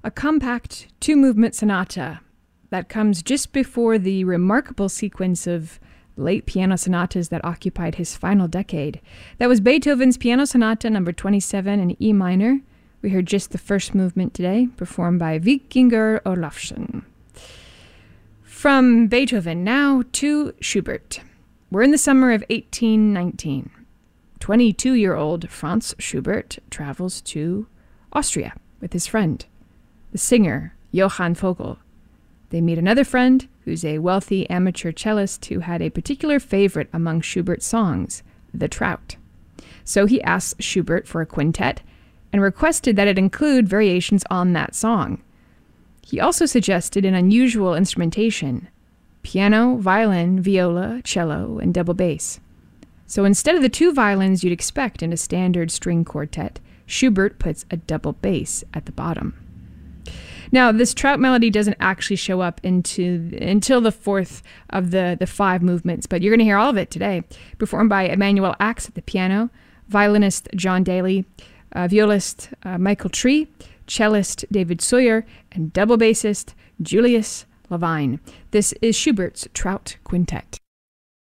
a compact two-movement sonata that comes just before the remarkable sequence of late piano sonatas that occupied his final decade. That was Beethoven's Piano Sonata number 27 in E minor. We heard just the first movement today, performed by Vikingur Olafsson. From Beethoven now to Schubert. We're in the summer of 1819. 22-year-old Franz Schubert travels to Austria with his friend, the singer Johann Vogel. They meet another friend who's a wealthy amateur cellist who had a particular favorite among Schubert's songs, The Trout. So he asks Schubert for a quintet and requested that it include variations on that song. He also suggested an unusual instrumentation: piano, violin, viola, cello, and double bass. So instead of the two violins you'd expect in a standard string quartet, Schubert puts a double bass at the bottom. Now, this Trout melody doesn't actually show up until the fourth of the five movements, but you're going to hear all of it today, performed by Emanuel Ax at the piano, violinist John Daly, violist Michael Tree, cellist David Sawyer, and double bassist Julius Levine. This is Schubert's Trout Quintet.